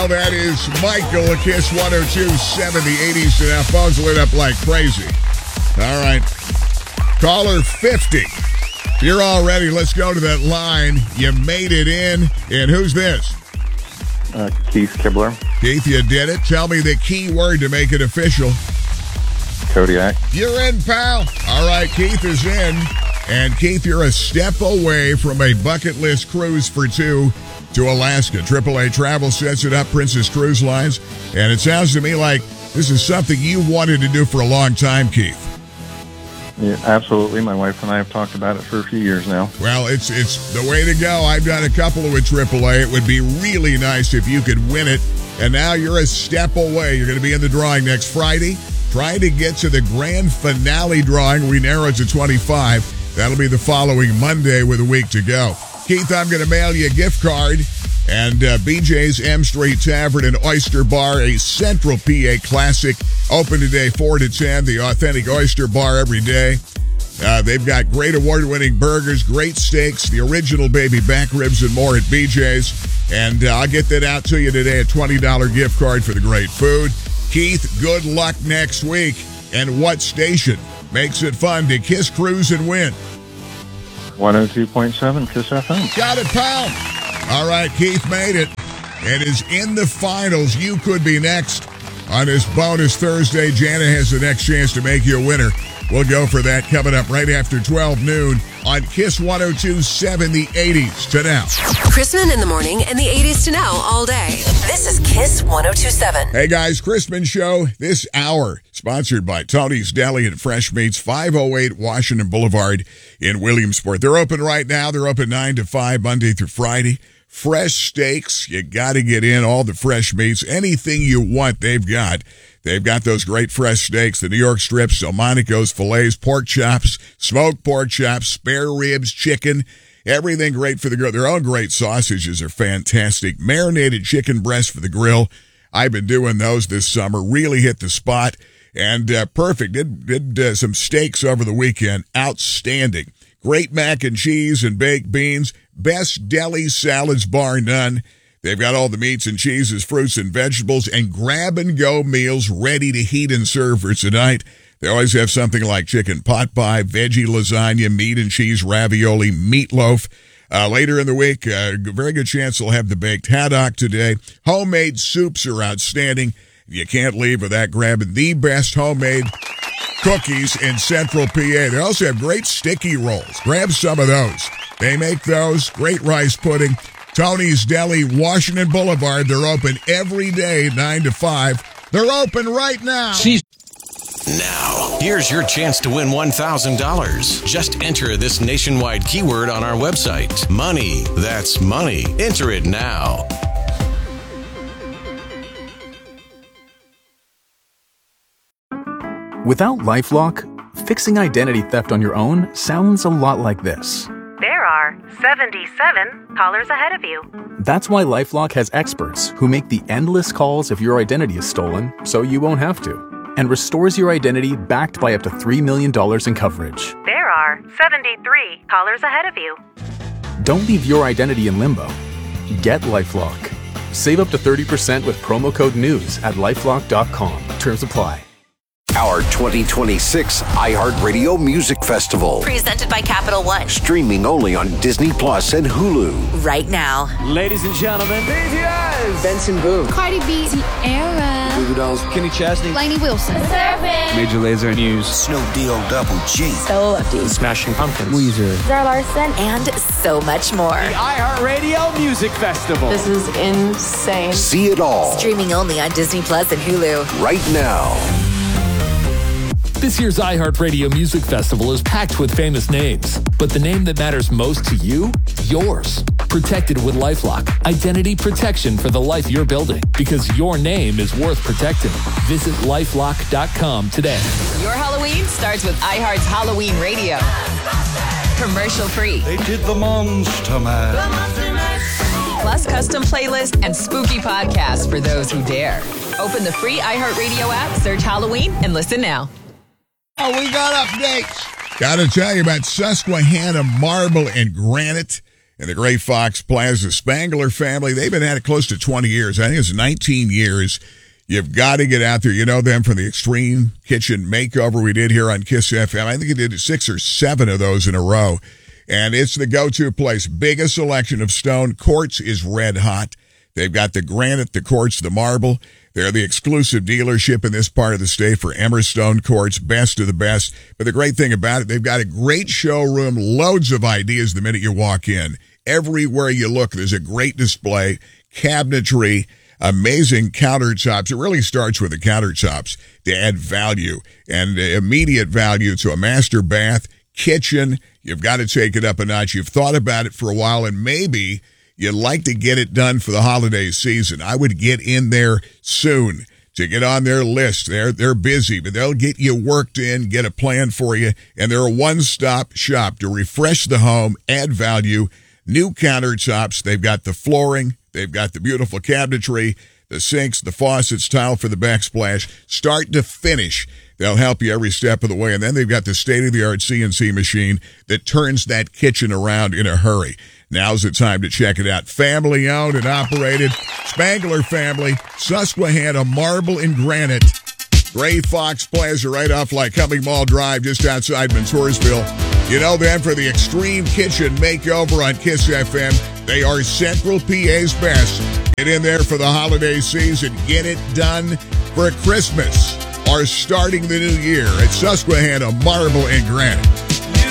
Well, that is Michael, Kiss 102.7, the 80s, and our phones lit up like crazy. All right. Caller 50. If you're all ready, let's go to that line. You made it in. And who's this? Keith Kibler. Keith, you did it. Tell me the key word to make it official. Kodiak. You're in, pal. All right, Keith is in. And Keith, you're a step away from a bucket list cruise for two to Alaska. AAA Travel sets it up, Princess Cruise Lines. And it sounds to me like this is something you wanted to do for a long time, Keith. Yeah, absolutely. My wife and I have talked about it for a few years now. Well, it's the way to go. I've done a couple with AAA. It would be really nice if you could win it. And now you're a step away. You're going to be in the drawing next Friday. Trying to get to the grand finale drawing. We narrow it to 25. That'll be the following Monday with a week to go. Keith, I'm going to mail you a gift card. And BJ's M Street Tavern and Oyster Bar, a Central PA classic. Open today 4 to 10, the authentic oyster bar every day. They've got great award-winning burgers, great steaks, the original baby back ribs, and more at BJ's. And I'll get that out to you today, a $20 gift card for the great food. Keith, good luck next week. And what station makes it fun to Kiss, Cruise, and win? 102.7 Kiss FM. Got it, pal. All right, Keith made it. It is in the finals. You could be next on this bonus Thursday. Jana has the next chance to make you a winner. We'll go for that coming up right after 12 noon on Kiss 102.7, the 80s to now. Chrisman in the morning and the 80s to now all day. This is Kiss 102.7. Hey guys, Chrisman Show this hour sponsored by Tony's Deli and Fresh Meats, 508 Washington Boulevard in Williamsport. They're open right now. They're open 9 to 5 Monday through Friday. Fresh steaks, you got to get in all the fresh meats. Anything you want, they've got. They've got those great fresh steaks, the New York strips, Delmonico's, fillets, pork chops, smoked pork chops, spare ribs, chicken, everything great for the grill. Their own great sausages are fantastic. Marinated chicken breast for the grill. I've been doing those this summer. Really hit the spot. And perfect. Did some steaks over the weekend. Outstanding. Great mac and cheese and baked beans. Best deli salads bar none. They've got all the meats and cheeses, fruits and vegetables, and grab-and-go meals ready to heat and serve for tonight. They always have something like chicken pot pie, veggie lasagna, meat and cheese ravioli, meatloaf. Later in the week, very good chance they'll have the baked haddock today. Homemade soups are outstanding. You can't leave without grabbing the best homemade cookies in Central PA. They also have great sticky rolls. Grab some of those. They make those. Great rice pudding. Tony's Deli, Washington Boulevard. They're open every day, 9 to 5. They're open right now. Now, here's your chance to win $1,000. Just enter this nationwide keyword on our website. Money. That's money. Enter it now. Without LifeLock, fixing identity theft on your own sounds a lot like this. There are 77 callers ahead of you. That's why LifeLock has experts who make the endless calls if your identity is stolen, so you won't have to, and restores your identity backed by up to $3 million in coverage. There are 73 callers ahead of you. Don't leave your identity in limbo. Get LifeLock. Save up to 30% with promo code NEWS at LifeLock.com. Terms apply. Our 2026 iHeartRadio Music Festival. Presented by Capital One. Streaming only on Disney Plus and Hulu. Right now. Ladies and gentlemen, BTS, Benson Boone, Cardi B, Sierra, Goo Goo Dolls, Kenny Chesney, Lainey Wilson, Major Lazer, News, Snoop Double G, So Lucky, Smashing Pumpkins, Weezer, Zara Larson, And so much more. the iHeartRadio Music Festival. This is insane. See it all Streaming only on Disney Plus and Hulu. right now. This year's iHeartRadio Music Festival is packed with famous names, but the name that matters most to you? Yours. Protected with LifeLock. Identity protection for the life you're building, because your name is worth protecting. Visit LifeLock.com today. Your Halloween starts with iHeart's Halloween Radio. Commercial free. They did the Monster Mash. Plus custom playlist and spooky podcasts for those who dare. Open the free iHeartRadio app, search Halloween, and listen now. Oh, we got updates. Got to tell you about Susquehanna Marble and Granite. and the Gray Fox Plaza Spangler family. They've been at it close to 20 years. I think it's 19 years. You've got to get out there. You know them from the Extreme Kitchen Makeover we did here on Kiss FM. I think we did 6 or 7 of those in a row. And it's the go-to place. Biggest selection of stone. Quartz is red hot. They've got the granite, the quartz, the marble. They're the exclusive dealership in this part of the state for Emerstone Quartz, best of the best. But the great thing about it, they've got a great showroom, loads of ideas the minute you walk in. Everywhere you look, there's a great display, cabinetry, amazing countertops. It really starts with the countertops to add value and immediate value to a master bath, kitchen. You've got to take it up a notch. You've thought about it for a while, and maybe you'd like to get it done for the holiday season. I would get in there soon to get on their list. They're busy, but they'll get you worked in, get a plan for you, and they're a one-stop shop to refresh the home, add value, new countertops. They've got the flooring. They've got the beautiful cabinetry, the sinks, the faucets, tile for the backsplash, start to finish. They'll help you every step of the way. And then they've got the state-of-the-art CNC machine that turns that kitchen around in a hurry. Now's the time to check it out. Family-owned and operated. Spangler family, Susquehanna, marble and granite. Gray Fox Plaza right off Lycoming Mall Drive just outside Montoursville. You know them for the Extreme Kitchen Makeover on Kiss FM. They are Central PA's best. Get in there for the holiday season. Get it done for Christmas or starting the new year at Susquehanna Marble and Granite.